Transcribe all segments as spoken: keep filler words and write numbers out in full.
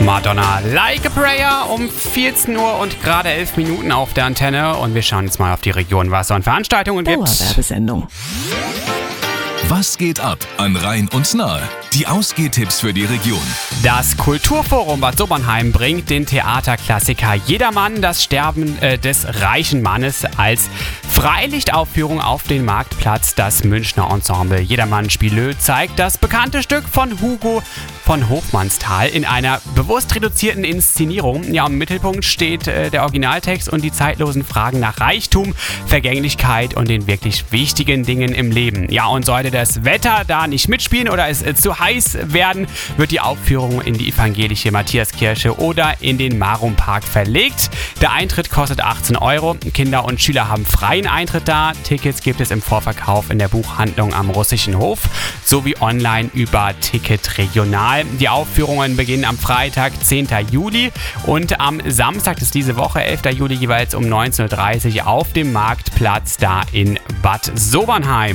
Madonna, Like a Prayer um vierzehn Uhr und gerade elf Minuten auf der Antenne. Und wir schauen jetzt mal auf die Region, was es an Veranstaltungen gibt. Dauerwerbesendung. Was geht ab an Rhein und Nahe? Die Ausgehtipps für die Region. Das Kulturforum Bad Sobernheim bringt den Theaterklassiker Jedermann, das Sterben äh, des reichen Mannes als Freilichtaufführung auf den Marktplatz. Das Münchner Ensemble Jedermann Spielö zeigt das bekannte Stück von Hugo von Hofmannsthal in einer bewusst reduzierten Inszenierung. Ja, im Mittelpunkt steht äh, der Originaltext und die zeitlosen Fragen nach Reichtum, Vergänglichkeit und den wirklich wichtigen Dingen im Leben. Ja, und sollte das Wetter da nicht mitspielen oder es äh, zu heiß werden, wird die Aufführung in die evangelische Matthiaskirche oder in den Marumpark verlegt. Der Eintritt kostet achtzehn Euro. Kinder und Schüler haben freien Eintritt da. Tickets gibt es im Vorverkauf in der Buchhandlung am Russischen Hof sowie online über Ticket Regional. Die Aufführungen beginnen am Freitag, zehnten Juli und am Samstag, das ist diese Woche, elften Juli, jeweils um neunzehn Uhr dreißig auf dem Marktplatz da in Bad Sobernheim.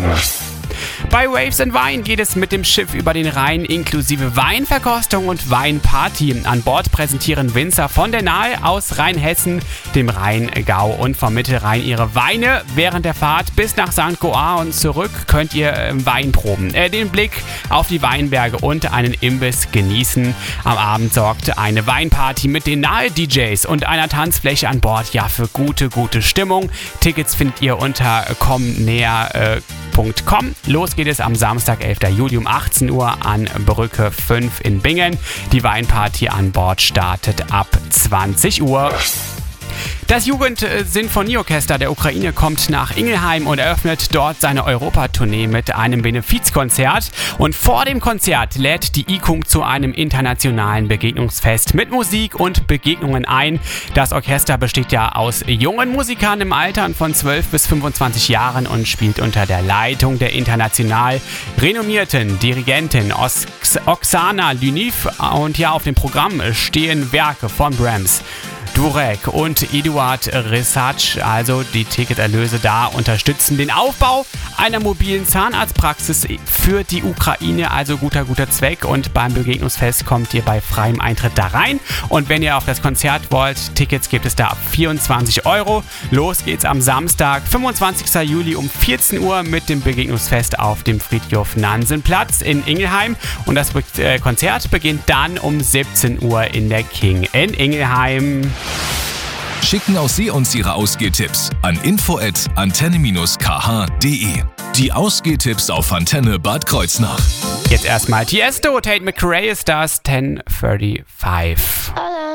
Bei Waves and Wine geht es mit dem Schiff über den Rhein inklusive Weinverkostung und Weinparty. An Bord präsentieren Winzer von der Nahe aus Rheinhessen, dem Rheingau und vom Mittelrhein ihre Weine. Während der Fahrt bis nach Sankt Goar und zurück könnt ihr äh, Wein proben, äh, den Blick auf die Weinberge und einen Imbiss genießen. Am Abend sorgt eine Weinparty mit den Nahe-D Js und einer Tanzfläche an Bord ja für gute, gute Stimmung. Tickets findet ihr unter comnäher punkt com. Los geht es am Samstag, elften Juli um achtzehn Uhr an Brücke fünf in Bingen. Die Weinparty an Bord startet ab zwanzig Uhr. Das Jugendsinfonieorchester der Ukraine kommt nach Ingelheim und eröffnet dort seine Europatournee mit einem Benefizkonzert. Und vor dem Konzert lädt die I K U M zu einem internationalen Begegnungsfest mit Musik und Begegnungen ein. Das Orchester besteht ja aus jungen Musikern im Alter von zwölf bis fünfundzwanzig Jahren und spielt unter der Leitung der international renommierten Dirigentin Os- Oksana Lyniv. Und ja, auf dem Programm stehen Werke von Brahms, Durek und Eduard Risach, also die Ticketerlöse da, unterstützen den Aufbau einer mobilen Zahnarztpraxis für die Ukraine, also guter, guter Zweck. Und beim Begegnungsfest kommt ihr bei freiem Eintritt da rein. Und wenn ihr auf das Konzert wollt, Tickets gibt es da ab vierundzwanzig Euro. Los geht's am Samstag, fünfundzwanzigsten Juli um vierzehn Uhr mit dem Begegnungsfest auf dem Friedhof-Nansen-Platz in Ingelheim. Und das äh, Konzert beginnt dann um siebzehn Uhr in der King in Ingelheim. Schicken auch Sie uns Ihre Ausgehtipps an info at antenne k h punkt d e. Die Ausgehtipps auf Antenne Bad Kreuznach. Jetzt erstmal Tiesto, Tate McRae ist das, zehn fünfunddreißig.